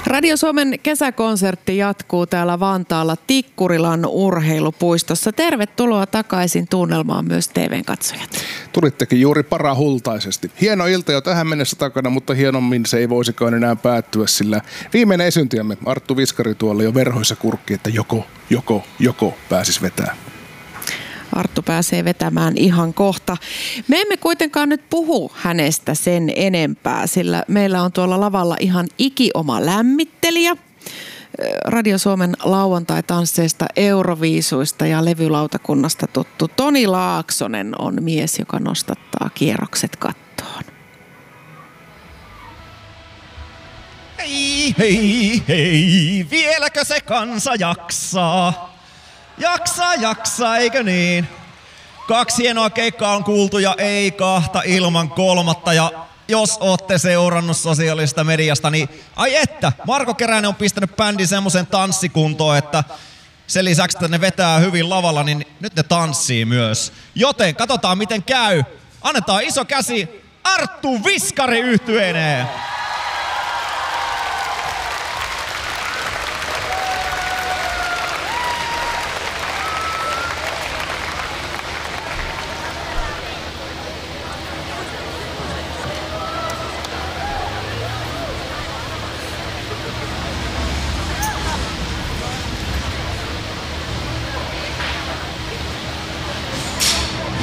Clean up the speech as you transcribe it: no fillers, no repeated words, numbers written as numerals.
Radio Suomen kesäkonsertti jatkuu täällä Vantaalla Tikkurilan urheilupuistossa. Tervetuloa takaisin tunnelmaan myös TV:n katsojat. Tulittekin juuri parahultaisesti. Hieno ilta jo tähän mennessä takana, mutta hienommin se ei voisikaan enää päättyä, sillä viimeinen esiintyjämme Arttu Viskari tuolla jo verhoissa kurkki, että joko pääsis vetää. Arttu pääsee vetämään ihan kohta. Me emme kuitenkaan nyt puhu hänestä sen enempää, sillä meillä on tuolla lavalla ihan ikioma lämmittelijä. Radio Suomen lauantai-tansseista, Euroviisuista ja levylautakunnasta tuttu Toni Laaksonen on mies, joka nostattaa kierrokset kattoon. Hei, vieläkö se kansa jaksaa? Jaksaa, eikö niin? 2 hienoa keikkaa on kuultu ja ei 2 ilman 3. Ja jos ootte seurannut sosiaalista mediasta, niin ai että, Marko Keränen on pistänyt bändin semmoisen tanssikuntoon, että sen lisäksi, että ne vetää hyvin lavalla, niin nyt ne tanssii myös. Joten katsotaan miten käy. Annetaan iso käsi Arttu Viskari -yhtyeeneen.